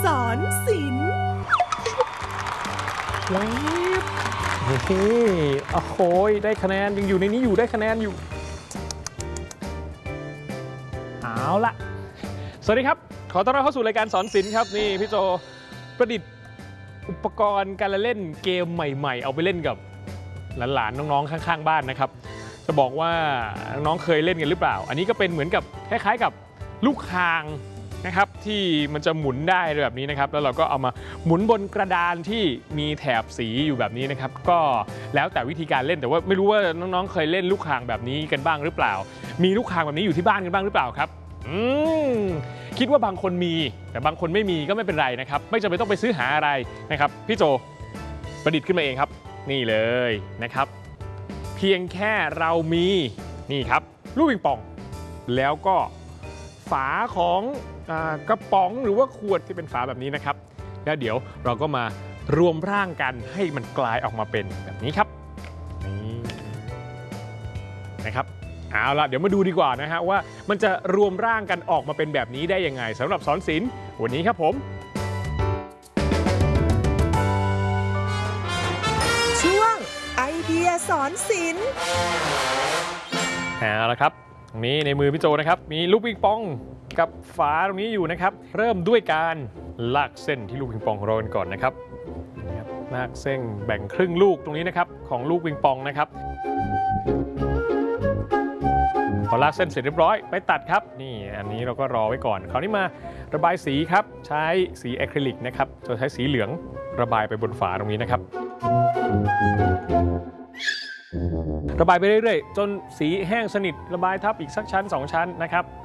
สอนศิลป์ว้าวนี่โอ้โหได้คะแนนยังอยู่ในนี้อยู่ได้คะแนนอยู่เอาละสวัสดีครับขอต้อนรับเข้าสู่รายการสอนศิลป์ครับนี่พี่โจประดิษฐ์อุปกรณ์การเล่นเกมใหม่ๆเอาไปเล่นกับหลานๆน้องๆข้างๆบ้านนะครับจะบอกว่าน้องๆเคยเล่นกันหรือเปล่าอันนี้ก็เป็นเหมือนกับคล้ายๆกับลูกคางนะครับที่มันจะหมุนได้แบบนี้นะครับแล้วเราก็เอามาหมุนบนกระดานที่มีแถบสีอยู่แบบนี้นะครับก็แล้วแต่วิธีการเล่นแต่ว่าไม่รู้ว่าน้องๆเคยเล่นลูกคางแบบนี้กันบ้างหรือเปล่ามีลูกคางแบบนี้อยู่ที่บ้านกันบ้างหรือเปล่าครับคิดว่าบางคนมีแต่บางคนไม่มีก็ไม่เป็นไรนะครับไม่จำเป็นต้องไปซื้อหาอะไรนะครับพี่โจประดิษฐ์ขึ้นมาเองครับนี่เลยนะครับเพียงแค่เรามีนี่ครับลูกปิงปองแล้วก็ฝาของกระป๋องหรือว่าขวดที่เป็นฝาแบบนี้นะครับแล้วเดี๋ยวเราก็มารวมร่างกันให้มันกลายออกมาเป็นแบบนี้ครับนี่นะครับเอาล่ะเดี๋ยวมาดูดีกว่านะฮะว่ามันจะรวมร่างกันออกมาเป็นแบบนี้ได้ยังไงสำหรับสอนศิลป์วันนี้ครับผมช่วงไอเดียสอนศิลป์เอาละครับตรงนี้ในมือพี่โจนะครับมีลูกปิงปองกับฝาตรงนี้อยู่นะครับเริ่มด้วยการลากเส้นที่ลูกปิงปองของเราก่อนนะครับลากเส้นแบ่งครึ่งลูกตรงนี้นะครับของลูกปิงปองนะครับพอลากเส้นเสร็จเรียบร้อยไปตัดครับนี่อันนี้เราก็รอไว้ก่อนคราวนี้มาระบายสีครับใช้สีอะคริลิกนะครับจะใช้สีเหลืองระบายไปบนฝาตรงนี้นะครับระบายไปเรื่อยๆจนสีแห้งสนิทระบายทับอีกสักชั้น2ชั้นนะครับ